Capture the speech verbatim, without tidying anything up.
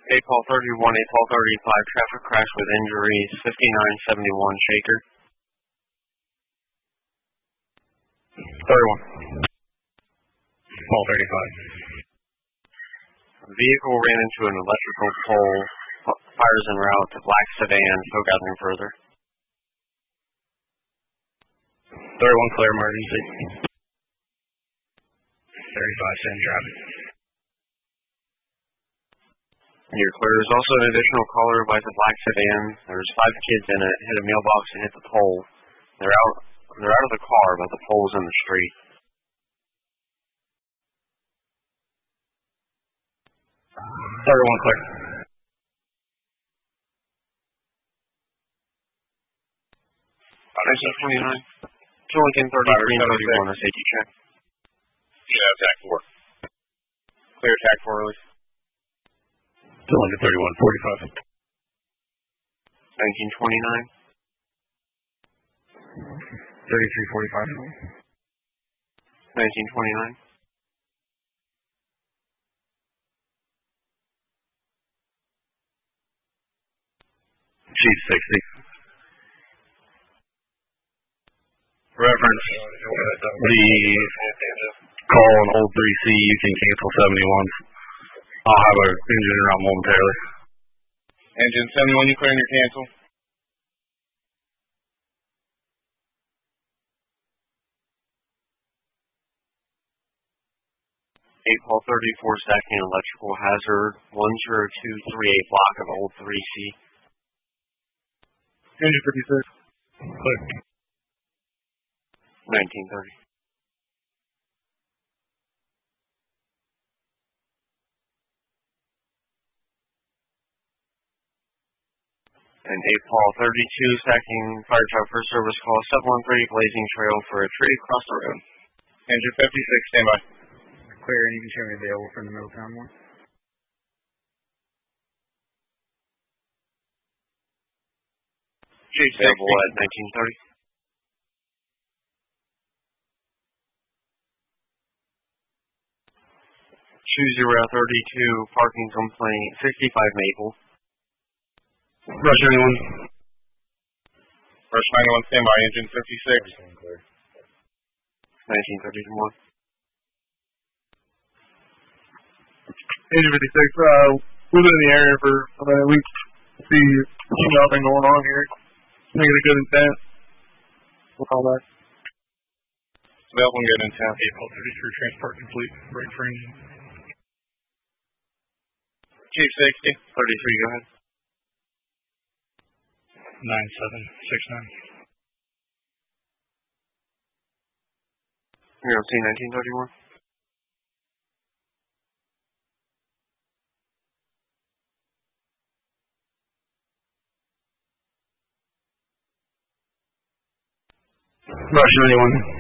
A Paul thirty-one, A Paul thirty-five, traffic crash with injuries, fifty-nine seventy-one Shaker. thirty-one. Paul thirty-five. Vehicle ran into an electrical pole, fires en route to black sedan, so gathering further. thirty-one, clear emergency. thirty-five, same driving. You're clear. There's also an additional caller by the black sedan. There's five kids in it, hit a mailbox and hit the pole. They're out they're out of the car, but the pole's in the street. thirty-one, clear. nineteen twenty-nine. Two Lincoln thirty-three and thirty-one, a safety check. Yeah, attack four. Clear attack four release. two Lincoln thirty-one, forty-five. nineteen twenty-nine. thirty-three, forty-five. nineteen twenty-nine. Chief sixty. Reference the call on old three C, you can cancel seventy-one. I'll have an engine around momentarily. Engine seventy-one, you clearing your cancel? eight Paul thirty-four, stacking electrical hazard, one zero two three eight block of old three C. Engine fifty-six. Click. nineteen thirty. And eight Paul thirty-two, stacking fire truck for service call, seven one three, blazing trail for a tree across the road. Engine fifty-six, stand by. Clear, and you can show me available from the Middletown one. Chief available at nineteen thirty. two zero three two, parking complaint, sixty-five Maple. Rush anyone? Rush ninety-one, stand by. Engine fifty-six. nineteen thirty-one. Engine fifty-six, uh, we've been in the area for about a week. See nothing going on here. Make it a good intent. We'll call back. Available and good intent. April thirty-three, transport complete. Break for engine. Chief sixty. thirty-three, go ahead. nine seven six nine. Here, I'm seeing nineteen thirty-one. Rush anyone?